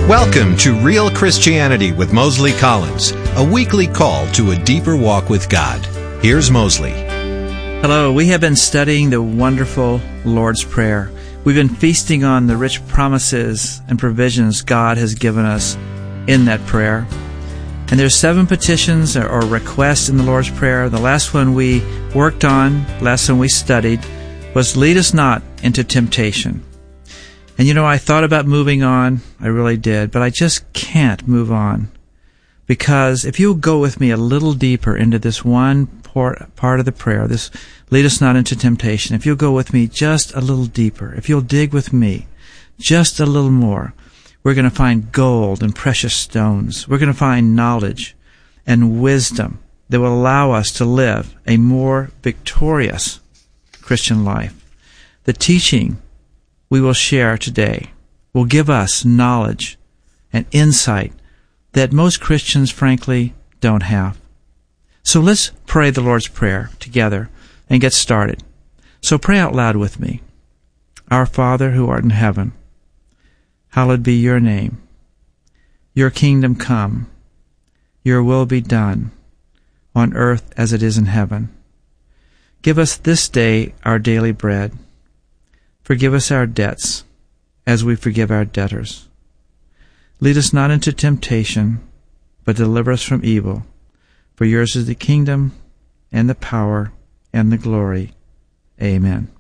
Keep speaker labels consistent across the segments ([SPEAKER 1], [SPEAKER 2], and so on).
[SPEAKER 1] Welcome to Real Christianity with Mosley Collins, a weekly call to a deeper walk with God. Here's Mosley.
[SPEAKER 2] Hello, we have been studying the wonderful Lord's Prayer. We've been feasting on the rich promises and provisions God has given us in that prayer. And there's 7 petitions or requests in the Lord's Prayer. The last one we worked on, last one we studied, was lead us not into temptation. And you know, I thought about moving on, I really did, but I just can't move on. Because if you'll go with me a little deeper into this one part of the prayer, this lead us not into temptation, if you'll go with me just a little deeper, if you'll dig with me just a little more, we're going to find gold and precious stones. We're going to find knowledge and wisdom that will allow us to live a more victorious Christian life. The teaching we will share today will give us knowledge and insight that most Christians, frankly, don't have. So let's pray the Lord's Prayer together and get started. So pray out loud with me. Our Father who art in heaven, hallowed be your name. Your kingdom come. Your will be done on earth as it is in heaven. Give us this day our daily bread. Forgive us our debts as we forgive our debtors. Lead us not into temptation, but deliver us from evil. For yours is the kingdom and the power and the glory. Amen.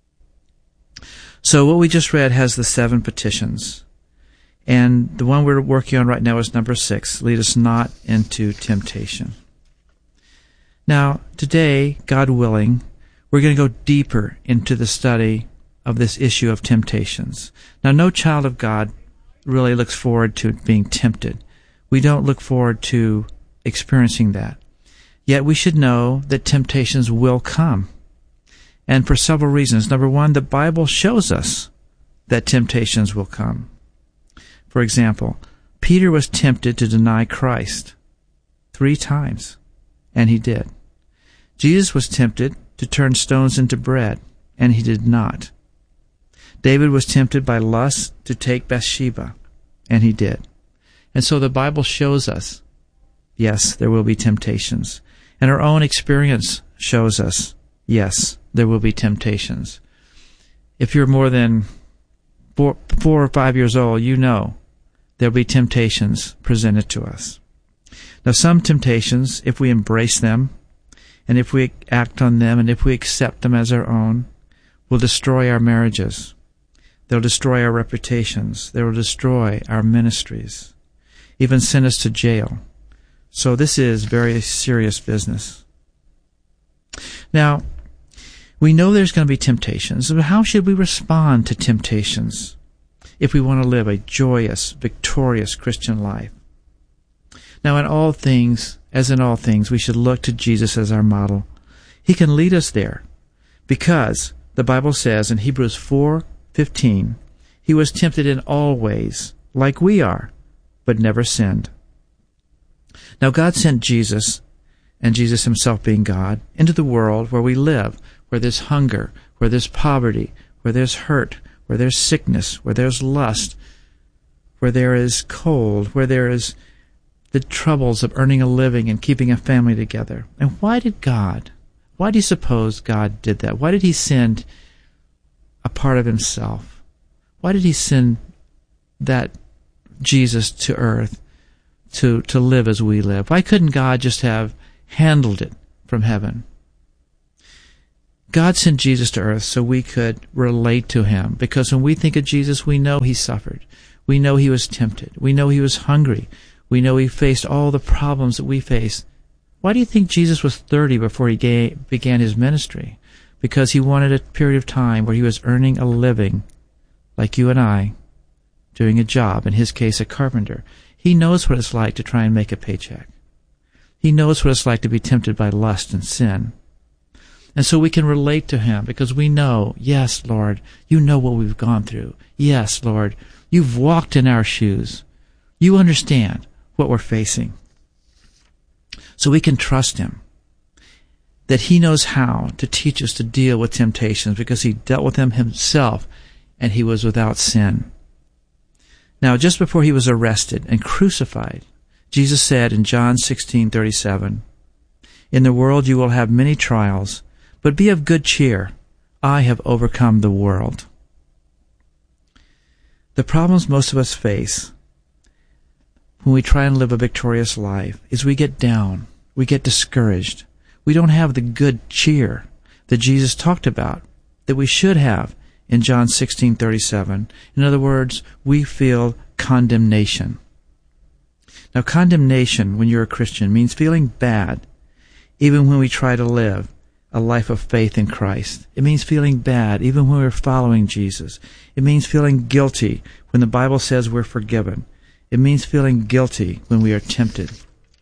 [SPEAKER 2] So what we just read has the 7 petitions. And the one we're working on right now is number 6. Lead us not into temptation. Now, today, God willing, we're going to go deeper into the study of this issue of temptations. Now, no child of God really looks forward to being tempted. We don't look forward to experiencing that. Yet we should know that temptations will come. And for several reasons. Number 1, the Bible shows us that temptations will come. For example, Peter was tempted to deny Christ 3 times, and he did. Jesus was tempted to turn stones into bread, and he did not. David was tempted by lust to take Bathsheba, and he did. And so the Bible shows us, yes, there will be temptations. And our own experience shows us, yes, there will be temptations. If you're more than 4 or 5 years old, you know there'll be temptations presented to us. Now, some temptations, if we embrace them, and if we act on them, and if we accept them as our own, will destroy our marriages. They'll destroy our reputations. They will destroy our ministries, even send us to jail. So this is very serious business. Now, we know there's going to be temptations, but how should we respond to temptations if we want to live a joyous, victorious Christian life? Now, in all things, as in all things, we should look to Jesus as our model. He can lead us there because the Bible says in Hebrews 4:15, he was tempted in all ways, like we are, but never sinned. Now, God sent Jesus, and Jesus himself being God, into the world where we live, where there's hunger, where there's poverty, where there's hurt, where there's sickness, where there's lust, where there is cold, where there is the troubles of earning a living and keeping a family together. And why do you suppose God did that? Why did he send a part of himself? Why did he send that Jesus to earth to live as we live? Why couldn't God just have handled it from heaven? God sent Jesus to earth so we could relate to him, because when we think of Jesus, we know he suffered. We know he was tempted. We know he was hungry. We know he faced all the problems that we face. Why do you think Jesus was 30 before he began his ministry? Because he wanted a period of time where he was earning a living, like you and I, doing a job, in his case a carpenter. He knows what it's like to try and make a paycheck. He knows what it's like to be tempted by lust and sin. And so we can relate to him because we know, yes, Lord, you know what we've gone through. Yes, Lord, you've walked in our shoes. You understand what we're facing. So we can trust him, that he knows how to teach us to deal with temptations because he dealt with them himself and he was without sin. Now, just before he was arrested and crucified, Jesus said in John 16:37, "In the world you will have many trials, but be of good cheer. I have overcome the world." The problems most of us face when we try and live a victorious life is we get down, we get discouraged. We don't have the good cheer that Jesus talked about, that we should have in John 16:37. In other words, we feel condemnation. Now, condemnation, when you're a Christian, means feeling bad even when we try to live a life of faith in Christ. It means feeling bad even when we're following Jesus. It means feeling guilty when the Bible says we're forgiven. It means feeling guilty when we are tempted.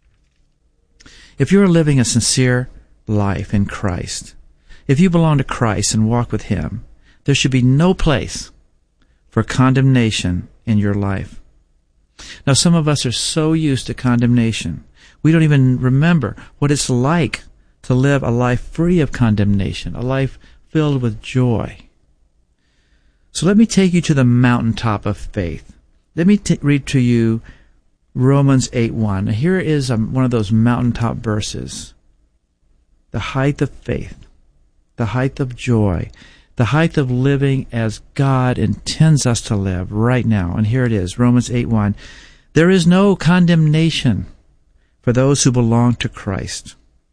[SPEAKER 2] If you're living a sincere life in Christ, if you belong to Christ and walk with Him, there should be no place for condemnation in your life. Now, some of us are so used to condemnation, we don't even remember what it's like to live a life free of condemnation, a life filled with joy. So let me take you to the mountaintop of faith. Let me read to you Romans 8:1. Now, here is one of those mountaintop verses. The height of faith, the height of joy, the height of living as God intends us to live right now. And here it is, Romans 8:1. There is no condemnation for those who belong to Christ.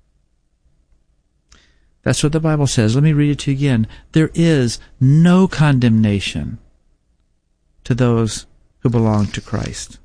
[SPEAKER 2] That's what the Bible says. Let me read it to you again. There is no condemnation to those who belong to Christ.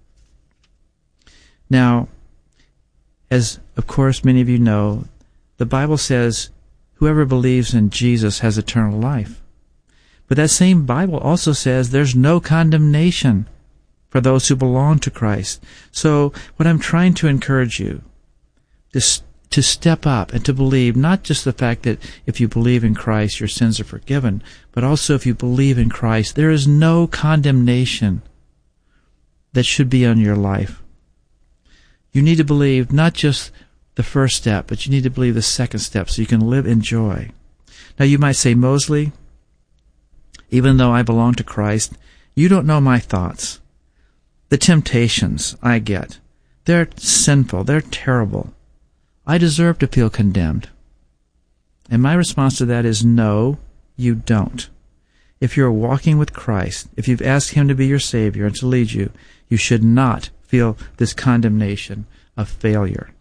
[SPEAKER 2] Now, as of course many of you know, the Bible says whoever believes in Jesus has eternal life. But that same Bible also says there's no condemnation for those who belong to Christ. So what I'm trying to encourage you is to step up and to believe not just the fact that if you believe in Christ your sins are forgiven, but also if you believe in Christ there is no condemnation that should be on your life. You need to believe not just the first step, but you need to believe the second step so you can live in joy. Now you might say, Mosley, even though I belong to Christ, you don't know my thoughts. The temptations I get, they're sinful, they're terrible. I deserve to feel condemned. And my response to that is no, you don't. If you're walking with Christ, if you've asked Him to be your Savior and to lead you, you should not feel this condemnation of failure.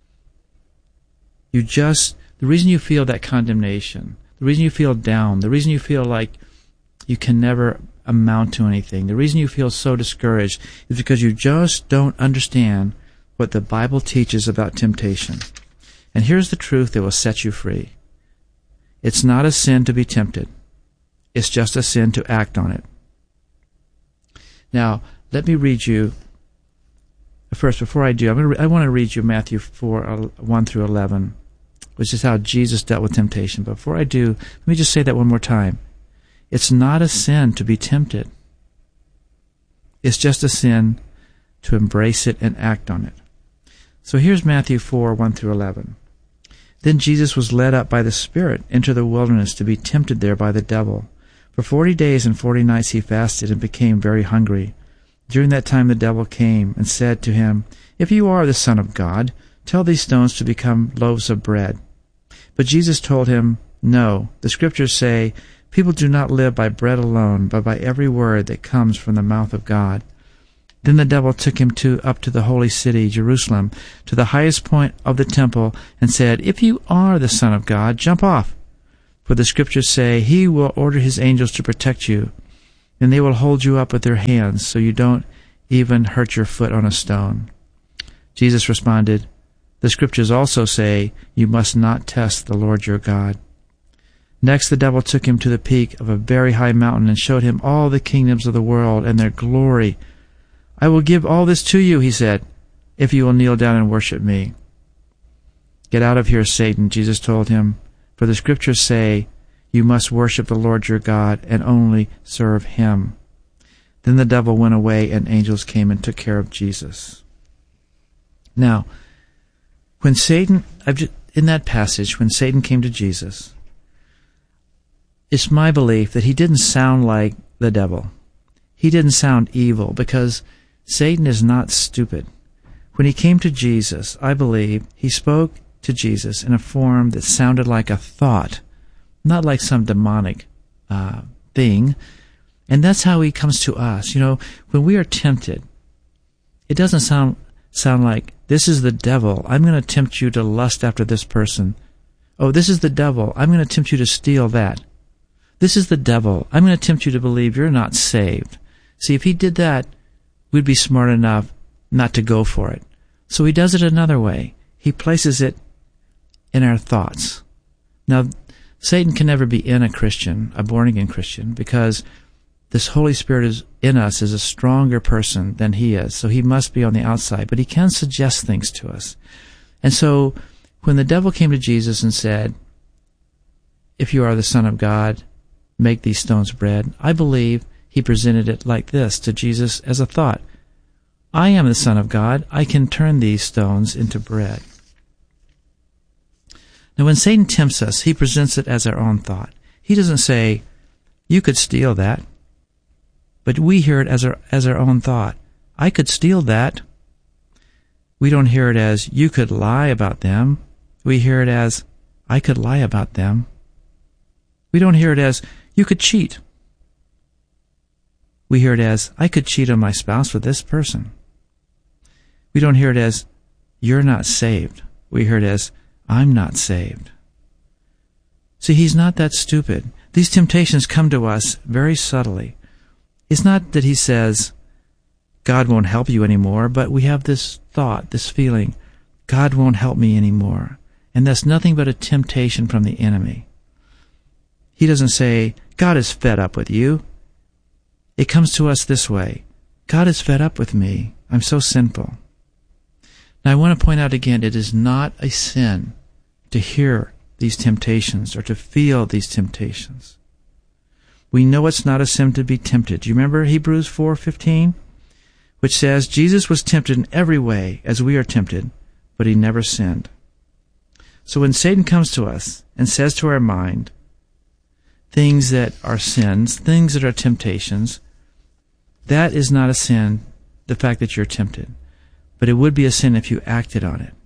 [SPEAKER 2] The reason you feel that condemnation, the reason you feel down, the reason you feel like you can never amount to anything, the reason you feel so discouraged is because you just don't understand what the Bible teaches about temptation. And here's the truth that will set you free. It's not a sin to be tempted. It's just a sin to act on it. Now, let me read you, first, before I do, I want to read you Matthew 4:1 through 11, which is how Jesus dealt with temptation. But before I do, let me just say that one more time. It's not a sin to be tempted. It's just a sin to embrace it and act on it. So here's Matthew 4:1 through 11. Then Jesus was led up by the Spirit into the wilderness to be tempted there by the devil. For 40 days and 40 nights he fasted and became very hungry. During that time the devil came and said to him, If you are the Son of God, tell these stones to become loaves of bread. But Jesus told him, No, the Scriptures say, People do not live by bread alone, but by every word that comes from the mouth of God. Then the devil took him up to the holy city, Jerusalem, to the highest point of the temple, and said, If you are the Son of God, jump off. For the Scriptures say, He will order His angels to protect you, and they will hold you up with their hands, so you don't even hurt your foot on a stone. Jesus responded, The Scriptures also say, You must not test the Lord your God. Next the devil took him to the peak of a very high mountain and showed him all the kingdoms of the world and their glory. I will give all this to you, he said, if you will kneel down and worship me. Get out of here, Satan, Jesus told him, for the Scriptures say, You must worship the Lord your God and only serve Him. Then the devil went away and angels came and took care of Jesus. Now, when Satan, in that passage, when Satan came to Jesus, it's my belief that he didn't sound like the devil. he didn't sound evil, because Satan is not stupid. When he came to Jesus, I believe he spoke to Jesus in a form that sounded like a thought, not like some demonic thing. And that's how he comes to us. When we are tempted, it doesn't sound like, this is the devil, I'm going to tempt you to lust after this person. Oh, this is the devil, I'm going to tempt you to steal that. This is the devil, I'm going to tempt you to believe you're not saved. See, if he did that, we'd be smart enough not to go for it. So he does it another way. He places it in our thoughts. Now, Satan can never be in a Christian, a born-again Christian, because this Holy Spirit is in us is a stronger person than he is. So he must be on the outside, but he can suggest things to us. And so when the devil came to Jesus and said, if you are the Son of God, make these stones bread, I believe he presented it like this to Jesus as a thought. I am the Son of God. I can turn these stones into bread. Now, when Satan tempts us, he presents it as our own thought. He doesn't say, you could steal that. But we hear it as our own thought. I could steal that. We don't hear it as, you could lie about them. We hear it as, I could lie about them. We don't hear it as, you could cheat. We hear it as, I could cheat on my spouse with this person. We don't hear it as, you're not saved. We hear it as, I'm not saved. See, he's not that stupid. These temptations come to us very subtly. It's not that he says, God won't help you anymore, but we have this thought, this feeling, God won't help me anymore. And that's nothing but a temptation from the enemy. He doesn't say, God is fed up with you. It comes to us this way. God is fed up with me. I'm so sinful. Now, I want to point out again, it is not a sin to hear these temptations or to feel these temptations. We know it's not a sin to be tempted. Do you remember Hebrews 4:15? Which says, Jesus was tempted in every way as we are tempted, but he never sinned. So when Satan comes to us and says to our mind things that are sins, things that are temptations, that is not a sin, the fact that you're tempted. But it would be a sin if you acted on it.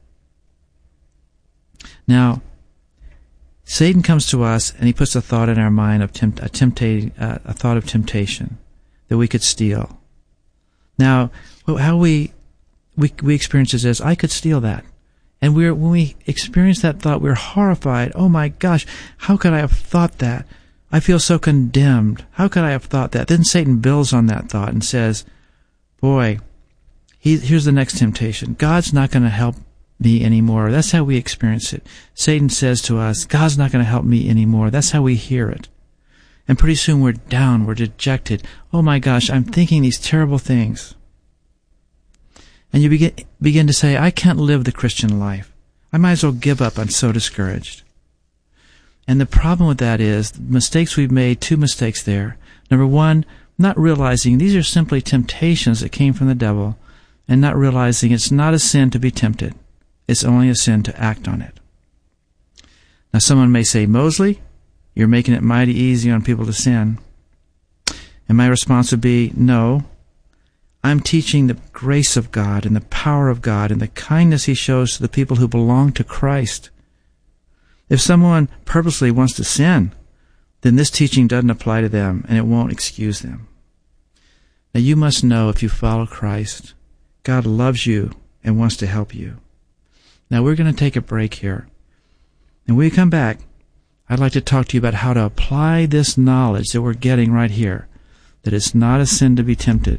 [SPEAKER 2] Now, Satan comes to us and he puts a thought in our mind of a thought of temptation that we could steal. Now, how we experience this is, I could steal that. And when we experience that thought, we're horrified. Oh my gosh, how could I have thought that? I feel so condemned. How could I have thought that? Then Satan builds on that thought and says, boy, here's the next temptation. God's not going to help me anymore. That's how we experience it. Satan says to us, God's not going to help me anymore. That's how we hear it. And pretty soon we're down, we're dejected. Oh my gosh, I'm thinking these terrible things. And you begin to say, I can't live the Christian life. I might as well give up. I'm so discouraged. And the problem with that is, the mistakes we've made, two mistakes there. Number one, not realizing these are simply temptations that came from the devil, and not realizing it's not a sin to be tempted. It's only a sin to act on it. Now someone may say, Mosley, you're making it mighty easy on people to sin. And my response would be, no. I'm teaching the grace of God and the power of God and the kindness he shows to the people who belong to Christ. If someone purposely wants to sin, then this teaching doesn't apply to them and it won't excuse them. Now you must know, if you follow Christ, God loves you and wants to help you. Now we're going to take a break here. And when we come back, I'd like to talk to you about how to apply this knowledge that we're getting right here, that it's not a sin to be tempted.